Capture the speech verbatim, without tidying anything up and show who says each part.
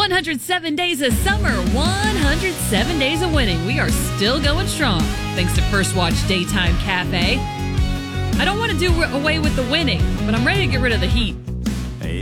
Speaker 1: one hundred seven days of summer, one hundred seven days of winning. We are still going strong, thanks to First Watch Daytime Cafe. I don't want to do away with the winning, but I'm ready to get rid of the heat.